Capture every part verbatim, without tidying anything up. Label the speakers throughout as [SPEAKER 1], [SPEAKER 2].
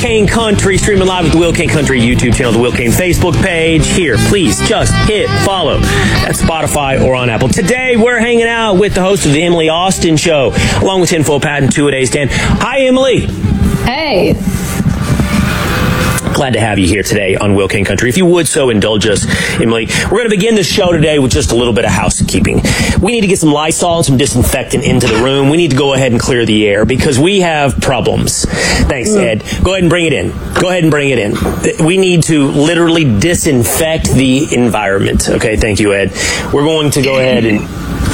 [SPEAKER 1] Kane Country, streaming live with the Will Kane Country YouTube channel, the Will Kane Facebook page. Here, please just hit follow at Spotify or on Apple. Today, we're hanging out with the host of the Emily Austin Show, along with Tinfoil Pat and Two-A-Days Dan. Hi, Emily.
[SPEAKER 2] Hey.
[SPEAKER 1] Glad to have you here today on Will Kane Country. If you would so indulge us, Emily, we're going to begin the show today with just a little bit of housekeeping. We need to get some Lysol and some disinfectant into the room. We need to go ahead and clear the air because we have problems. Thanks, Ed. Go ahead and bring it in. Go ahead and bring it in. We need to literally disinfect the environment. Okay, thank you, Ed. We're going to go ahead and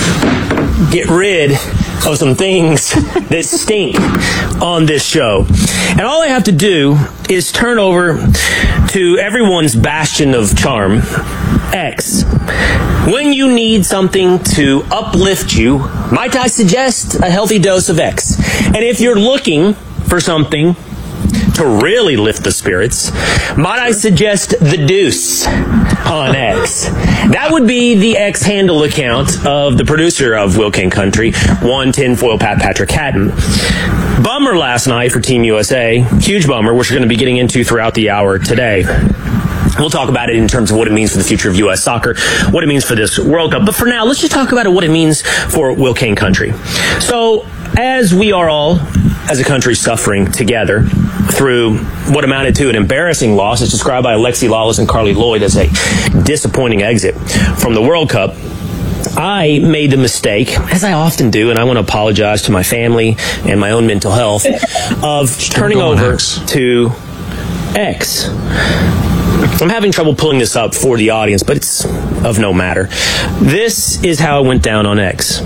[SPEAKER 1] get rid of some things that stink on this show. And all I have to do is turn over to everyone's bastion of charm, X. When you need something to uplift you, might I suggest a healthy dose of X? And if you're looking for something to really lift the spirits, might I suggest the Deuce on X? That would be the X handle account of the producer of Will Kane Country, one Tinfoil Pat Patrick Hatton. Bummer last night for Team U S A. Huge bummer, which we're going to be getting into throughout the hour today. We'll talk about it in terms of what it means for the future of U S soccer, what it means for this World Cup. But for now, let's just talk about what it means for Will Kane Country. So, as we are all, as a country, suffering together through what amounted to an embarrassing loss, as described by Alexi Lawless and Carly Lloyd as a disappointing exit from the World Cup, I made the mistake, as I often do, and I want to apologize to my family and my own mental health, of turning over X. to X. I'm having trouble pulling this up for the audience, but it's of no matter. This is how it went down on X.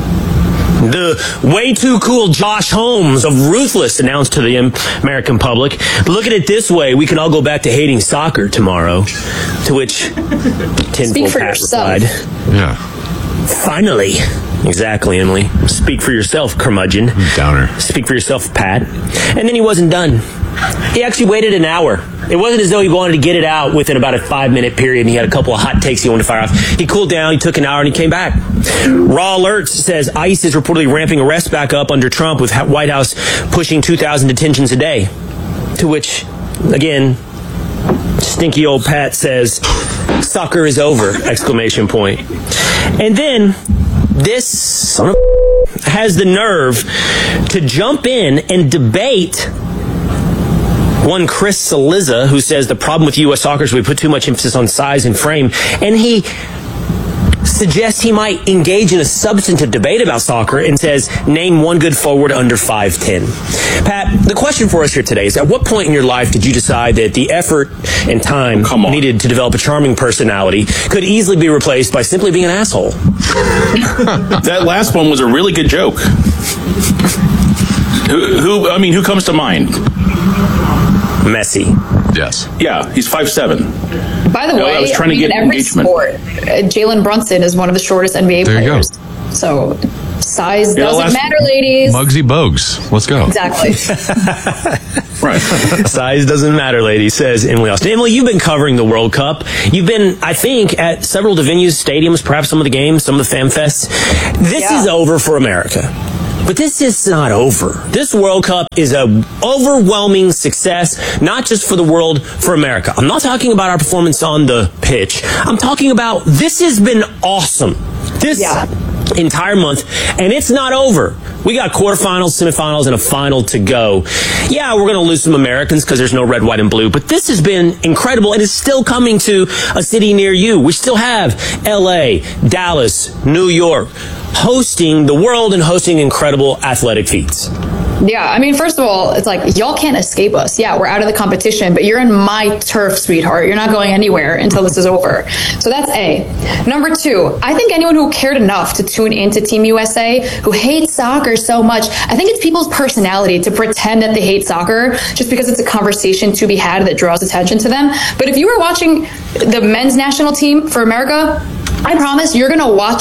[SPEAKER 1] The way too cool Josh Holmes of Ruthless announced to the American public, look at it this way, we can all go back to hating soccer tomorrow. To which Tinfoil Pat replied,
[SPEAKER 3] yeah.
[SPEAKER 1] Finally. Exactly, Emily. Speak for yourself, curmudgeon.
[SPEAKER 3] Downer.
[SPEAKER 1] Speak for yourself, Pat. And then he wasn't done. He actually waited an hour. It wasn't as though he wanted to get it out within about a five-minute period and he had a couple of hot takes he wanted to fire off. He cooled down, he took an hour, and he came back. Raw Alerts says ICE is reportedly ramping arrests back up under Trump, with White House pushing two thousand detentions a day. To which, again, stinky old Pat says, soccer is over, exclamation point. And then this son of a has the nerve to jump in and debate one Chris Saliza, who says the problem with U S soccer is we put too much emphasis on size and frame, and he suggests he might engage in a substantive debate about soccer and says, name one good forward under five ten. Pat, the question for us here today is, at what point in your life did you decide that the effort and time needed to develop a charming personality could easily be replaced by simply being an asshole?
[SPEAKER 4] That last one was a really good joke. Who, who I mean, who comes to mind?
[SPEAKER 1] Messi.
[SPEAKER 3] Yes.
[SPEAKER 4] Yeah, he's five seven.
[SPEAKER 2] By the way,
[SPEAKER 4] I was trying
[SPEAKER 2] I mean,
[SPEAKER 4] to get
[SPEAKER 2] in every
[SPEAKER 4] engagement.
[SPEAKER 2] sport, uh, Jalen Brunson is one of the shortest N B A
[SPEAKER 3] There you
[SPEAKER 2] players.
[SPEAKER 3] go.
[SPEAKER 2] So size
[SPEAKER 4] Yeah,
[SPEAKER 2] doesn't
[SPEAKER 4] last-
[SPEAKER 2] matter, ladies.
[SPEAKER 3] Muggsy Bogues. Let's go.
[SPEAKER 2] Exactly.
[SPEAKER 4] Right.
[SPEAKER 1] Size doesn't matter, lady, says Emily Austin. Emily, you've been covering the World Cup. You've been, I think, at several of the venues, stadiums, perhaps some of the games, some of the fan fests. This
[SPEAKER 2] Yeah.
[SPEAKER 1] is over for America. But this is not over. This World Cup is an overwhelming success, not just for the world, for America. I'm not talking about our performance on the pitch. I'm talking about this has been awesome. This
[SPEAKER 2] Yeah.
[SPEAKER 1] entire month, and it's not over. We got quarterfinals, semifinals, and a final to go. Yeah, we're going to lose some Americans because there's no red, white, and blue, but this has been incredible, and it's still coming to a city near you. We still have L A, Dallas, New York, hosting the world and hosting incredible athletic feats.
[SPEAKER 2] Yeah, I mean, first of all, it's like, y'all can't escape us. Yeah, we're out of the competition, but you're in my turf, sweetheart. You're not going anywhere until this is over. So that's A. Number two, I think anyone who cared enough to tune into Team U S A, who hates soccer so much, I think it's people's personality to pretend that they hate soccer just because it's a conversation to be had that draws attention to them. But if you were watching the men's national team for America, I promise you're going to watch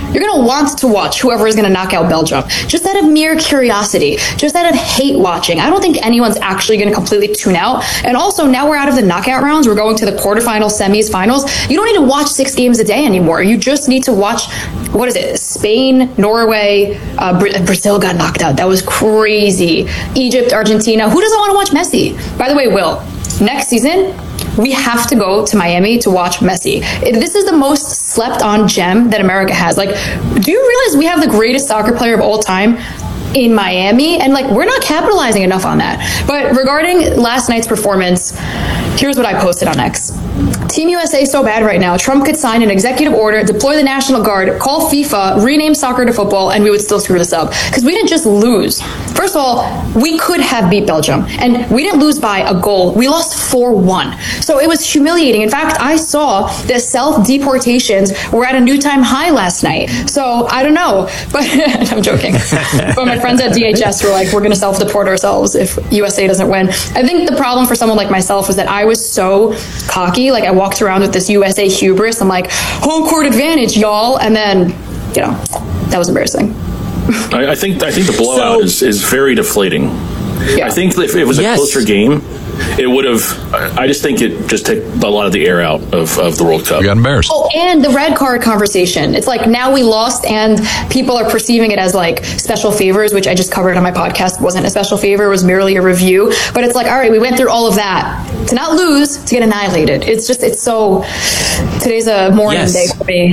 [SPEAKER 2] You're going to want to watch whoever is going to knock out Belgium, just out of mere curiosity, just out of hate watching. I don't think anyone's actually going to completely tune out. And also, now we're out of the knockout rounds. We're going to the quarterfinals, semis, finals. You don't need to watch six games a day anymore. You just need to watch, what is it, Spain, Norway, uh, Bra- Brazil got knocked out. That was crazy. Egypt, Argentina. Who doesn't want to watch Messi? By the way, Will, next season, we have to go to Miami to watch Messi. This is the most slept on gem that America has. Like, do you realize we have the greatest soccer player of all time in Miami? And like, we're not capitalizing enough on that. But regarding last night's performance, here's what I posted on X. Team U S A is so bad right now, Trump could sign an executive order, deploy the National Guard, call FIFA, rename soccer to football, and we would still screw this up. Because we didn't just lose. First of all, we could have beat Belgium, and we didn't lose by a goal. We lost four one. So it was humiliating. In fact, I saw that self-deportations were at a new time high last night. So I don't know, but I'm joking. But my friends at D H S were like, we're going to self-deport ourselves if U S A doesn't win. I think the problem for someone like myself was that I was so cocky. Like, I walked around with this U S A hubris. I'm like, home court advantage, y'all. And then, you know, that was embarrassing.
[SPEAKER 4] I, I think I think the blowout
[SPEAKER 1] So-
[SPEAKER 4] is, is very deflating.
[SPEAKER 2] Yeah.
[SPEAKER 4] I think if it was a
[SPEAKER 1] Yes.
[SPEAKER 4] closer game, it would have. I just think it just took a lot of the air out of, of the World Cup.
[SPEAKER 3] We got embarrassed.
[SPEAKER 2] Oh, and the red card conversation. It's like, now we lost and people are perceiving it as like special favors, which I just covered on my podcast. It wasn't a special favor, it was merely a review. But it's like, all right, we went through all of that to not lose, to get annihilated. It's just, it's so, today's a mourning
[SPEAKER 1] Yes.
[SPEAKER 2] day for me.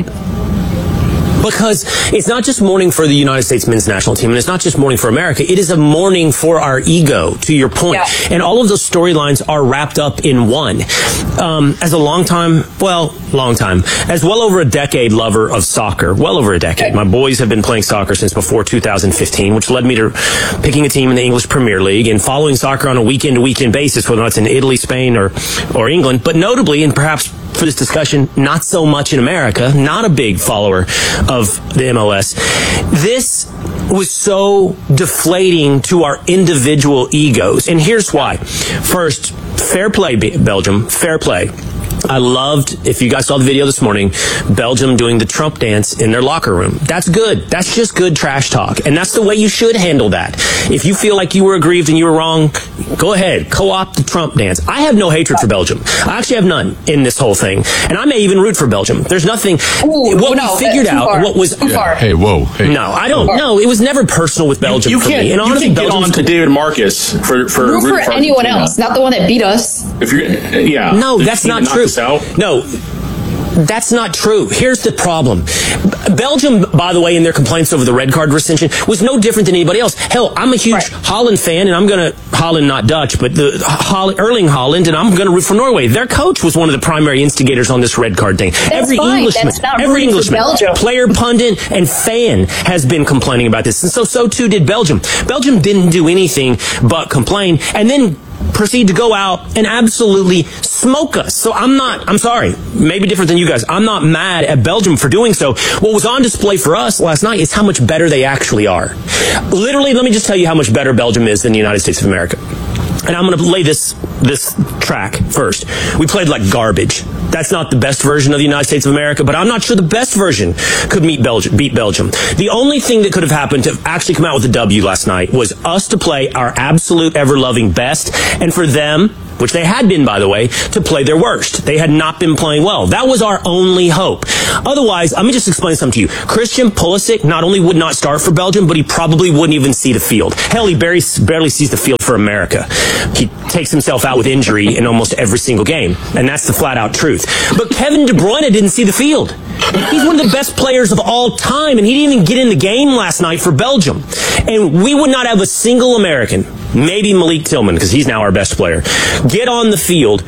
[SPEAKER 1] Because it's not just mourning for the United States men's national team, and it's not just mourning for America. It is a mourning for our ego, to your point.
[SPEAKER 2] Yeah.
[SPEAKER 1] And all of those storylines are wrapped up in one. Um, as a long time, well, long time, as well over a decade lover of soccer, well over a decade. My boys have been playing soccer since before two thousand fifteen, which led me to picking a team in the English Premier League and following soccer on a weekend-to-weekend basis, whether it's in Italy, Spain, or, or England. But notably, and perhaps for this discussion, not so much in America, not a big follower of the M L S. This was so deflating to our individual egos. And here's why. First, fair play, Belgium, fair play. I loved, if you guys saw the video this morning, Belgium doing the Trump dance in their locker room. That's good. That's just good trash talk. And that's the way you should handle that. If you feel like you were aggrieved and you were wrong, go ahead, co-opt the Trump dance. I have no hatred for Belgium. I actually have none in this whole thing. And I may even root for Belgium. There's nothing,
[SPEAKER 2] Ooh,
[SPEAKER 1] what
[SPEAKER 2] no,
[SPEAKER 1] we figured
[SPEAKER 2] too
[SPEAKER 1] out,
[SPEAKER 2] far.
[SPEAKER 1] what was,
[SPEAKER 2] Too far.
[SPEAKER 3] Hey, whoa. Hey.
[SPEAKER 1] no, I don't, no, it was never personal with Belgium
[SPEAKER 4] You
[SPEAKER 1] for
[SPEAKER 4] can't,
[SPEAKER 1] me. And
[SPEAKER 4] you
[SPEAKER 1] honestly,
[SPEAKER 4] can't get
[SPEAKER 1] Belgium's
[SPEAKER 4] on to
[SPEAKER 1] cool.
[SPEAKER 4] David Marcus for for,
[SPEAKER 2] Root for
[SPEAKER 4] rooting
[SPEAKER 2] anyone
[SPEAKER 4] Argentina.
[SPEAKER 2] else, not the one that beat us.
[SPEAKER 4] If you're, yeah,
[SPEAKER 1] No,
[SPEAKER 4] the
[SPEAKER 1] that's
[SPEAKER 4] team
[SPEAKER 1] not
[SPEAKER 4] that knocked
[SPEAKER 1] true.
[SPEAKER 4] us out.
[SPEAKER 1] No, that's not true. Here's the problem. Belgium, by the way, in their complaints over the red card rescission, was no different than anybody else. Hell, I'm a huge
[SPEAKER 2] Right.
[SPEAKER 1] Holland fan, and I'm going to, Holland, not Dutch, but the Holl- Erling Holland, and I'm going to root for Norway. Their coach was one of the primary instigators on this red card thing. every
[SPEAKER 2] fine.
[SPEAKER 1] Englishman,
[SPEAKER 2] That's not
[SPEAKER 1] every
[SPEAKER 2] rooting for
[SPEAKER 1] Englishman,
[SPEAKER 2] Belgium.
[SPEAKER 1] player, pundit, and fan has been complaining about this. And so, so too did Belgium. Belgium didn't do anything but complain, and then proceed to go out and absolutely smoke us. So I'm not, I'm sorry, maybe different than you guys. I'm not mad at Belgium for doing so. What was on display for us last night is how much better they actually are. Literally, let me just tell you how much better Belgium is than the United States of America. And I'm going to lay this this track first. We played like garbage. That's not the best version of the United States of America, but I'm not sure the best version could meet Belgium, beat Belgium. The only thing that could have happened to actually come out with a W last night was us to play our absolute ever-loving best, and for them, which they had been, by the way, to play their worst. They had not been playing well. That was our only hope. Otherwise, let me just explain something to you. Christian Pulisic not only would not start for Belgium, but he probably wouldn't even see the field. Hell, he barely, barely sees the field for America. He takes himself out with injury in almost every single game, and that's the flat-out truth. But Kevin De Bruyne didn't see the field. He's one of the best players of all time, and he didn't even get in the game last night for Belgium. And we would not have a single American, maybe Malik Tillman, because he's now our best player, get on the field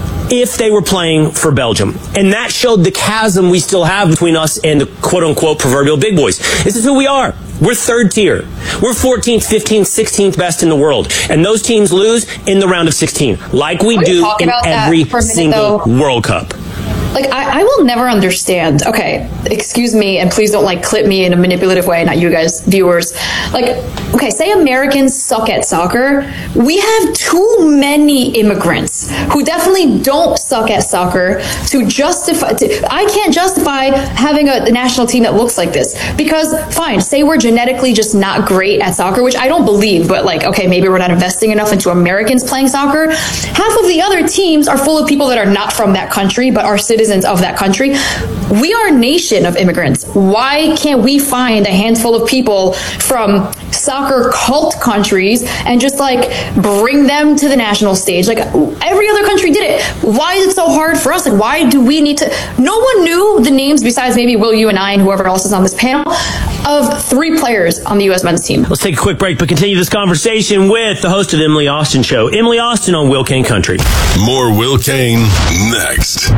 [SPEAKER 1] if they were playing for Belgium. And that showed the chasm we still have between us and the quote-unquote proverbial big boys. This is who we are. We're third tier. We're fourteenth, fifteenth, sixteenth best in the world. And those teams lose in the round of sixteen, like we
[SPEAKER 2] Can we
[SPEAKER 1] do
[SPEAKER 2] talk
[SPEAKER 1] in
[SPEAKER 2] about that
[SPEAKER 1] every
[SPEAKER 2] for a minute,
[SPEAKER 1] single
[SPEAKER 2] though?
[SPEAKER 1] World Cup.
[SPEAKER 2] Like, I, I will never understand. Okay, excuse me, and please don't like clip me in a manipulative way, not you guys, viewers. Like, okay, say Americans suck at soccer. We have too many immigrants who definitely don't suck at soccer to justify, to, I can't justify having a national team that looks like this. Because, fine, say we're genetically just not great at soccer, which I don't believe, but like, okay, maybe we're not investing enough into Americans playing soccer. Half of the other teams are full of people that are not from that country, but are citizens of that country. We are a nation of immigrants. Why can't we find a handful of people from soccer cult countries and just like bring them to the national stage? Like every other country did it. Why is it so hard for us? Like, why do we need to? No one knew the names besides maybe Will, you and I, and whoever else is on this panel, of three players on the U S men's team.
[SPEAKER 1] Let's take a quick break, but continue this conversation with the host of the Emily Austin Show, Emily Austin on Will Cain Country.
[SPEAKER 5] More Will Cain next.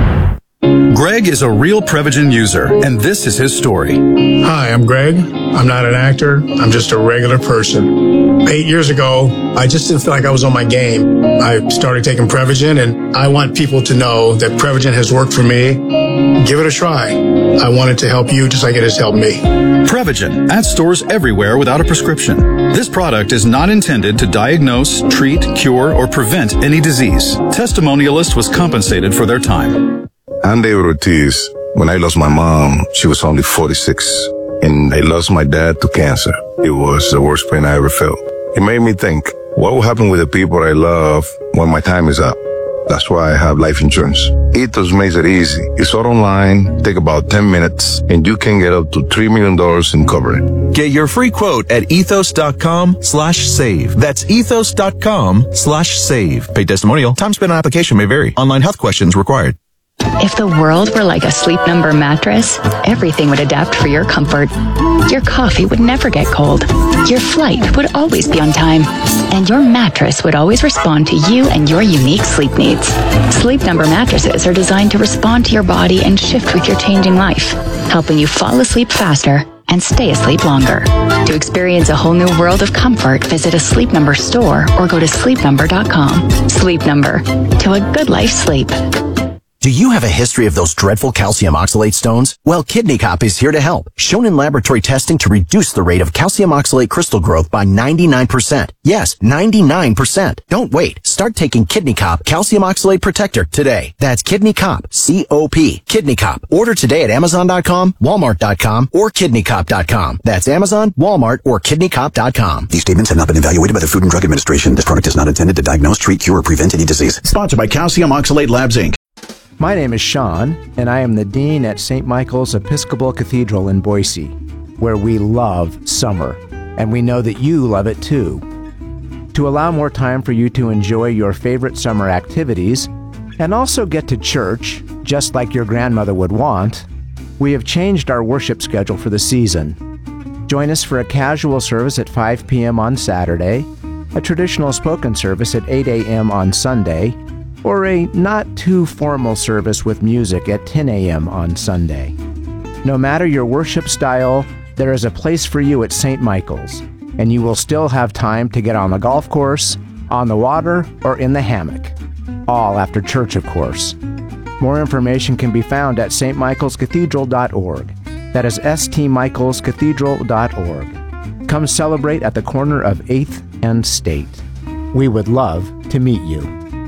[SPEAKER 6] Greg is a real Prevagen user, and this is his story.
[SPEAKER 7] Hi, I'm Greg. I'm not an actor. I'm just a regular person. Eight years ago, I just didn't feel like I was on my game. I started taking Prevagen, and I want people to know that Prevagen has worked for me. Give it a try. I wanted to help you just like it has helped me.
[SPEAKER 6] Prevagen, at stores everywhere without a prescription. This product is not intended to diagnose, treat, cure, or prevent any disease. Testimonialist was compensated for their time.
[SPEAKER 8] I'm David Ortiz. When I lost my mom, she was only forty-six, and I lost my dad to cancer. It was the worst pain I ever felt. It made me think, what will happen with the people I love when my time is up? That's why I have life insurance. Ethos makes it easy. It's all online, take about ten minutes, and you can get up to three million dollars in coverage.
[SPEAKER 9] Get your free quote at ethos.com slash save. That's ethos.com slash save. Paid testimonial. Time spent on application may vary. Online health questions required.
[SPEAKER 10] If the world were like a Sleep Number mattress, everything would adapt for your comfort. Your coffee would never get cold. Your flight would always be on time. And your mattress would always respond to you and your unique sleep needs. Sleep Number mattresses are designed to respond to your body and shift with your changing life, helping you fall asleep faster and stay asleep longer. To experience a whole new world of comfort, visit a Sleep Number store or go to sleep number dot com. Sleep Number. To a good life sleep.
[SPEAKER 11] Do you have a history of those dreadful calcium oxalate stones? Well, Kidney Cop is here to help. Shown in laboratory testing to reduce the rate of calcium oxalate crystal growth by ninety-nine percent. Yes, ninety-nine percent. Don't wait. Start taking Kidney Cop Calcium Oxalate Protector today. That's Kidney Cop, C O P. Kidney Cop. Order today at amazon dot com, walmart dot com, or kidney cop dot com. That's Amazon, Walmart, or kidney cop dot com.
[SPEAKER 12] These statements have not been evaluated by the Food and Drug Administration. This product is not intended to diagnose, treat, cure, or prevent any disease.
[SPEAKER 13] Sponsored by Calcium Oxalate Labs, Incorporated.
[SPEAKER 14] My name is Sean, and I am the Dean at Saint Michael's Episcopal Cathedral in Boise, where we love summer, and we know that you love it too. To allow more time for you to enjoy your favorite summer activities, and also get to church, just like your grandmother would want, we have changed our worship schedule for the season. Join us for a casual service at five p.m. on Saturday, a traditional spoken service at eight a.m. on Sunday, or a not-too-formal service with music at ten a.m. on Sunday. No matter your worship style, there is a place for you at Saint Michael's, and you will still have time to get on the golf course, on the water, or in the hammock. All after church, of course. More information can be found at s t michaels cathedral dot org. That is s t michaels cathedral dot org. Come celebrate at the corner of eighth and State. We would love to meet you.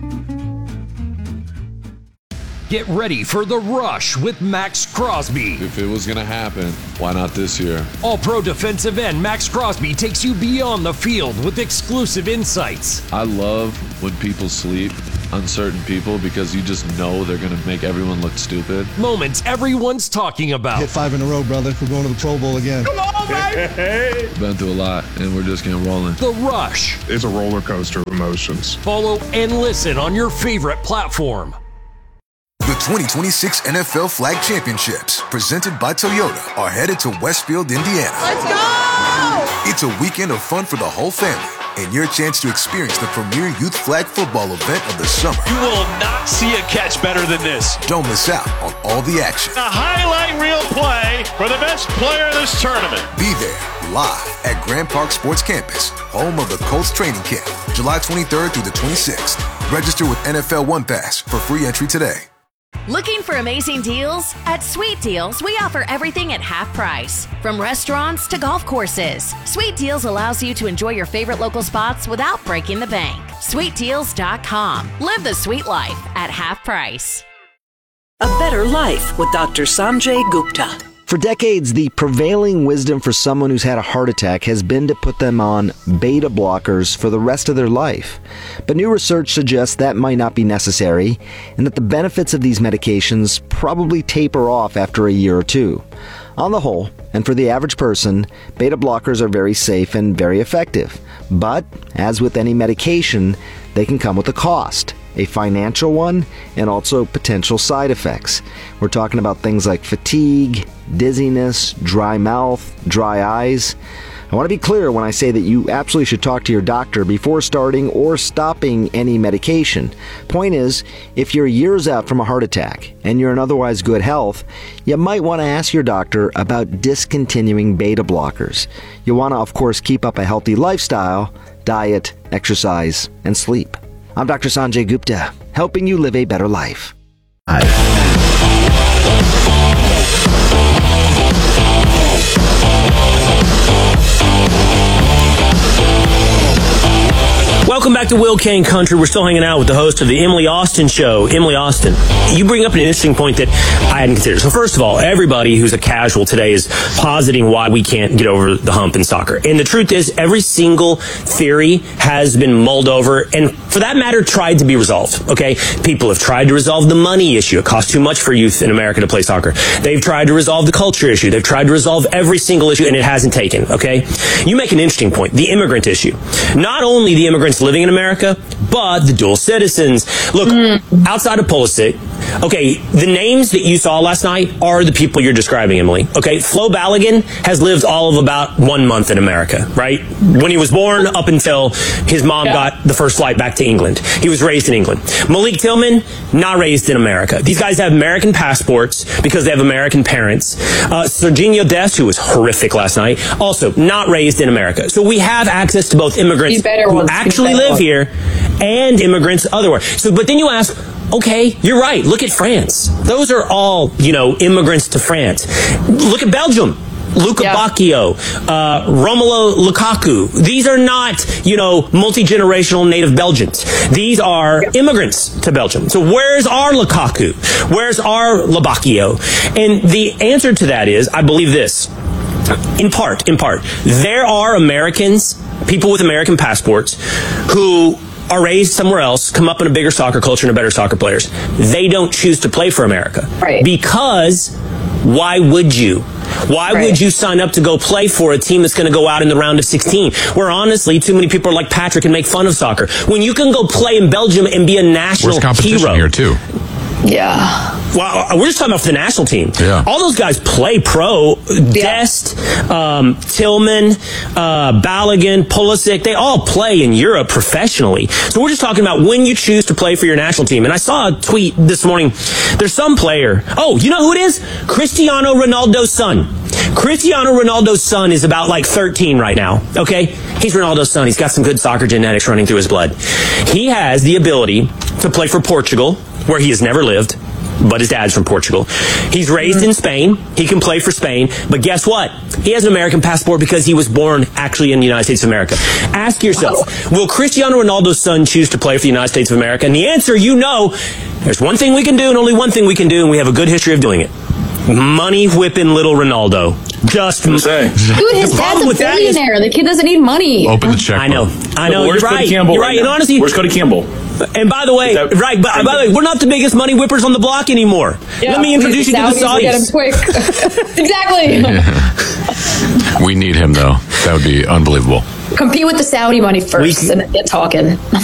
[SPEAKER 15] Get ready for The Rush with Max Crosby.
[SPEAKER 3] If it was going to happen, why not this year?
[SPEAKER 15] All-pro defensive end Max Crosby takes you beyond the field with exclusive insights.
[SPEAKER 3] I love when people sleep, uncertain people, because you just know they're going to make everyone look stupid.
[SPEAKER 15] Moments everyone's talking about.
[SPEAKER 16] Hit five in a row, brother. We're going to the Pro Bowl again.
[SPEAKER 15] Come on, baby!
[SPEAKER 3] Been through a lot, and we're just getting rolling.
[SPEAKER 15] The Rush.
[SPEAKER 17] It's a roller coaster of emotions.
[SPEAKER 15] Follow and listen on your favorite platform.
[SPEAKER 18] The twenty twenty-six N F L Flag Championships, presented by Toyota, are headed to Westfield, Indiana.
[SPEAKER 19] Let's go!
[SPEAKER 18] It's a weekend of fun for the whole family, and your chance to experience the premier youth flag football event of the summer.
[SPEAKER 20] You will not see a catch better than this.
[SPEAKER 18] Don't miss out on all the action.
[SPEAKER 20] A highlight reel play for the best player of this tournament.
[SPEAKER 18] Be there, live at Grand Park Sports Campus, home of the Colts training camp, July twenty-third through the twenty-sixth. Register with N F L One Pass for free entry today.
[SPEAKER 19] Looking for amazing deals? At Sweet Deals, we offer everything at half price. From restaurants to golf courses, Sweet Deals allows you to enjoy your favorite local spots without breaking the bank. sweet deals dot com. Live the sweet life at half price.
[SPEAKER 21] A better life with Doctor Sanjay Gupta.
[SPEAKER 22] For decades, the prevailing wisdom for someone who's had a heart attack has been to put them on beta blockers for the rest of their life. But new research suggests that might not be necessary, and that the benefits of these medications probably taper off after a year or two. On the whole, and for the average person, beta blockers are very safe and very effective. But, as with any medication, they can come with a cost. A financial one, and also potential side effects. We're talking about things like fatigue, dizziness, dry mouth, dry eyes. I want to be clear when I say that you absolutely should talk to your doctor before starting or stopping any medication. Point is, if you're years out from a heart attack and you're in otherwise good health, you might want to ask your doctor about discontinuing beta blockers. You want to, of course, keep up a healthy lifestyle, diet, exercise, and sleep. I'm Doctor Sanjay Gupta, helping you live a better life.
[SPEAKER 1] Welcome back to Will Kane Country. We're still hanging out with the host of the Emily Austin Show, Emily Austin. You bring up an interesting point that I hadn't considered. So first of all, everybody who's a casual today is positing why we can't get over the hump in soccer. And the truth is, every single theory has been mulled over and, for that matter, tried to be resolved. Okay? People have tried to resolve the money issue. It costs too much for youth in America to play soccer. They've tried to resolve the culture issue. They've tried to resolve every single issue, and it hasn't taken. Okay? You make an interesting point. The immigrant issue. Not only the immigrants living in America, but the dual citizens. Look, mm. outside of Pulisic, okay, the names that you saw last night are the people you're describing, Emily. Okay, Flo Balogun has lived all of about one month in America, right? When he was born up until his mom yeah. got the first flight back to England. He was raised in England. Malik Tillman, not raised in America. These guys have American passports because they have American parents. Uh, Serginho Dest, who was horrific last night, also not raised in America. So we have access to both immigrants who actually live here and immigrants otherwise. So, but then you ask, okay, you're right. Look at France. Those are all, you know, immigrants to France. Look at Belgium. Luca yeah. Bacchio, uh, Romelu Lukaku. These are not, you know, multi-generational native Belgians. These are immigrants to Belgium. So where's our Lukaku? Where's our Labacchio? And the answer to that is, I believe this. In part, in part, there are Americans, people with American passports, who are raised somewhere else, come up in a bigger soccer culture and are better soccer players. They don't choose to play for America.
[SPEAKER 2] Right.
[SPEAKER 1] Because why would you? Why right. would you sign up to go play for a team that's going to go out in the round of sixteen? Where honestly, too many people are like Patrick and make fun of soccer. When you can go play in Belgium and be a national
[SPEAKER 23] Where's competition
[SPEAKER 1] hero.
[SPEAKER 23] Here too.
[SPEAKER 2] Yeah.
[SPEAKER 1] Well, we're just talking about the national team.
[SPEAKER 23] Yeah.
[SPEAKER 1] All those guys play pro.
[SPEAKER 2] Yeah.
[SPEAKER 1] Dest, um, Tillman, uh, Balogun, Pulisic, they all play in Europe professionally. So we're just talking about when you choose to play for your national team. And I saw a tweet this morning. There's some player. Oh, you know who it is? Cristiano Ronaldo's son. Cristiano Ronaldo's son is about like thirteen right now, okay? He's Ronaldo's son. He's got some good soccer genetics running through his blood. He has the ability to play for Portugal, where he has never lived, but his dad's from Portugal. He's raised mm-hmm. in Spain. He can play for Spain. But guess what? He has an American passport because he was born actually in the United States of America. Ask yourself, will Cristiano Ronaldo's son choose to play for the United States of America? And the answer, you know, there's one thing we can do and only one thing we can do, and we have a good history of doing it. Money whipping little Ronaldo. Just
[SPEAKER 4] say.
[SPEAKER 2] Dude, his dad's a billionaire. The kid doesn't need money.
[SPEAKER 23] Open the checkbook.
[SPEAKER 1] I know. I know.
[SPEAKER 4] Where's
[SPEAKER 1] You're
[SPEAKER 4] Cody
[SPEAKER 1] right.
[SPEAKER 4] Campbell
[SPEAKER 1] You're
[SPEAKER 4] right
[SPEAKER 1] right.
[SPEAKER 4] now?
[SPEAKER 1] And honestly,
[SPEAKER 4] where's Cody Campbell?
[SPEAKER 1] And by the way,
[SPEAKER 4] that,
[SPEAKER 1] right, but by the way, we're not the biggest money whippers on the block anymore.
[SPEAKER 2] Yeah,
[SPEAKER 1] Let me introduce you to the Saudis.
[SPEAKER 2] Get him quick. Exactly.
[SPEAKER 23] Yeah. We need him though. That would be unbelievable.
[SPEAKER 2] Compete with the Saudi money first,
[SPEAKER 1] we,
[SPEAKER 2] and then get talking.